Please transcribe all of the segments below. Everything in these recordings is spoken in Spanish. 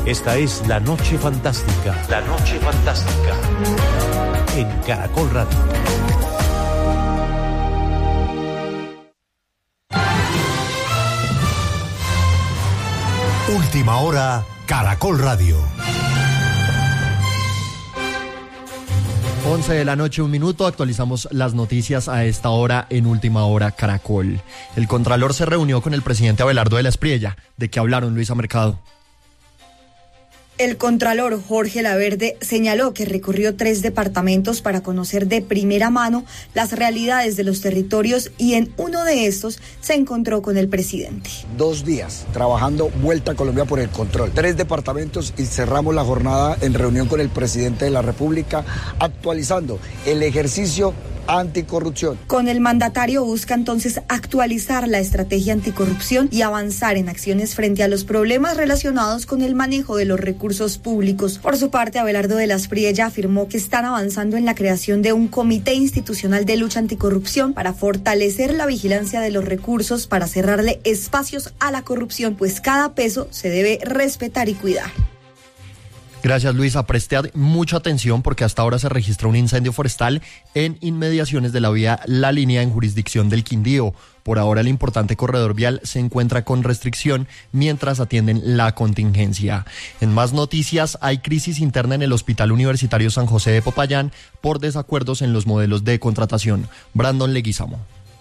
Esta es La Noche Fantástica. La Noche Fantástica. En Caracol Radio. Última hora, Caracol Radio. 11 de la noche, 1 minuto, actualizamos las noticias a esta hora en Última Hora Caracol. El Contralor se reunió con el presidente Abelardo de la Espriella. ¿De qué hablaron, Luisa Mercado? El Contralor Jorge Laverde señaló que recorrió 3 departamentos para conocer de primera mano las realidades de los territorios y en uno de estos se encontró con el presidente. 2 días trabajando Vuelta a Colombia por el control. 3 departamentos y cerramos la jornada en reunión con el presidente de la República, actualizando el ejercicio anticorrupción. Con el mandatario busca entonces actualizar la estrategia anticorrupción y avanzar en acciones frente a los problemas relacionados con el manejo de los recursos públicos. Por su parte, Abelardo de la Espriella afirmó que están avanzando en la creación de un comité institucional de lucha anticorrupción para fortalecer la vigilancia de los recursos, para cerrarle espacios a la corrupción, pues cada peso se debe respetar y cuidar. Gracias, Luisa. Preste mucha atención porque hasta ahora se registra un incendio forestal en inmediaciones de la vía La Línea en jurisdicción del Quindío. Por ahora el importante corredor vial se encuentra con restricción mientras atienden la contingencia. En más noticias, hay crisis interna en el Hospital Universitario San José de Popayán por desacuerdos en los modelos de contratación. Brandon Leguizamo.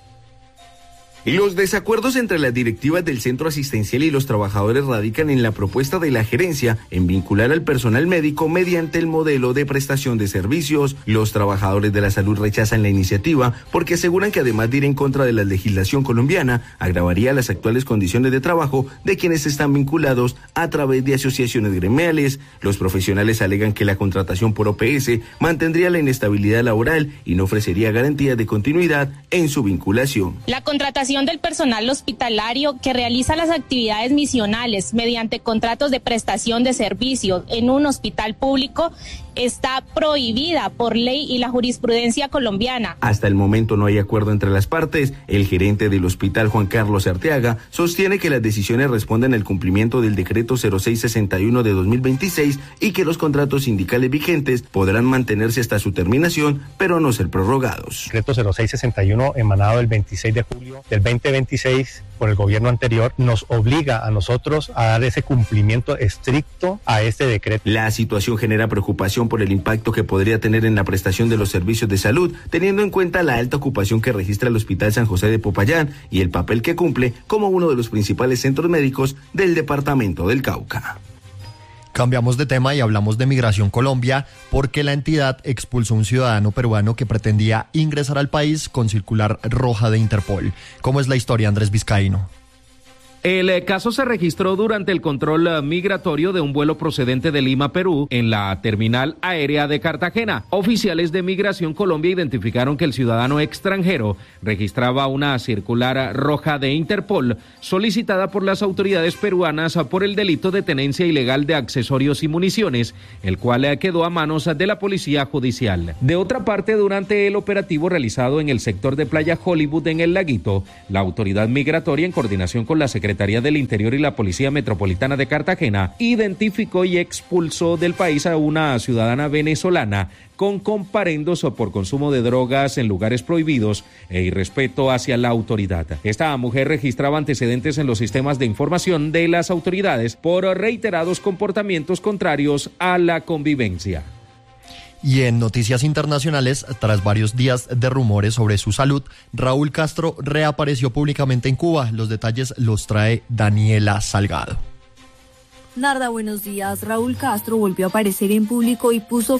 Los desacuerdos entre las directivas del centro asistencial y los trabajadores radican en la propuesta de la gerencia en vincular al personal médico mediante el modelo de prestación de servicios. Los trabajadores de la salud rechazan la iniciativa porque aseguran que además de ir en contra de la legislación colombiana, agravaría las actuales condiciones de trabajo de quienes están vinculados a través de asociaciones gremiales. Los profesionales alegan que la contratación por OPS mantendría la inestabilidad laboral y no ofrecería garantías de continuidad en su vinculación. La contratación del personal hospitalario que realiza las actividades misionales mediante contratos de prestación de servicios en un hospital público está prohibida por ley y la jurisprudencia colombiana. Hasta el momento no hay acuerdo entre las partes. El gerente del hospital, Juan Carlos Arteaga, sostiene que las decisiones responden al cumplimiento del decreto 0661 de 2026 y que los contratos sindicales vigentes podrán mantenerse hasta su terminación, pero no ser prorrogados. El decreto 0661 emanado el 26 de julio del 2026 por el gobierno anterior nos obliga a nosotros a dar ese cumplimiento estricto a este decreto. La situación genera preocupación por el impacto que podría tener en la prestación de los servicios de salud, teniendo en cuenta la alta ocupación que registra el Hospital San José de Popayán y el papel que cumple como uno de los principales centros médicos del departamento del Cauca. Cambiamos de tema y hablamos de Migración Colombia porque la entidad expulsó a un ciudadano peruano que pretendía ingresar al país con circular roja de Interpol. ¿Cómo es la historia, Andrés Vizcaíno? El caso se registró durante el control migratorio de un vuelo procedente de Lima, Perú, en la terminal aérea de Cartagena. Oficiales de Migración Colombia identificaron que el ciudadano extranjero registraba una circular roja de Interpol solicitada por las autoridades peruanas por el delito de tenencia ilegal de accesorios y municiones, el cual quedó a manos de la policía judicial. De otra parte, durante el operativo realizado en el sector de Playa Hollywood en El Laguito, la autoridad migratoria, en coordinación con la Secretaría del Interior y la Policía Metropolitana de Cartagena, identificó y expulsó del país a una ciudadana venezolana con comparendos por consumo de drogas en lugares prohibidos e irrespeto hacia la autoridad. Esta mujer registraba antecedentes en los sistemas de información de las autoridades por reiterados comportamientos contrarios a la convivencia. Y en noticias internacionales, tras varios días de rumores sobre su salud, Raúl Castro reapareció públicamente en Cuba. Los detalles los trae Daniela Salgado. Narda, buenos días. Raúl Castro volvió a aparecer en público y puso